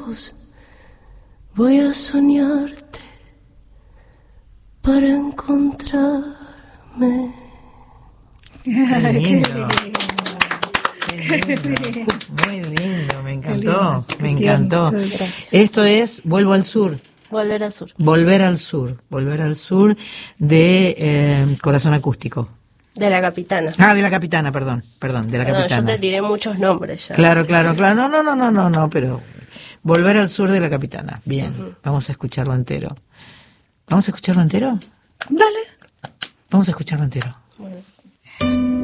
ojos voy a soñarte para encontrarme. Qué lindo. Muy lindo, me encantó, me encantó. Esto es Vuelvo al Sur. Volver al sur. Volver al sur de Corazón Acústico. De la Capitana. De la Capitana, perdón, de la Capitana. Yo te tiré muchos nombres ya. Claro, no, pero Volver al Sur de la Capitana. Bien, vamos a escucharlo entero. ¿Vamos a escucharlo entero? Dale. Vamos a escucharlo entero. Bueno.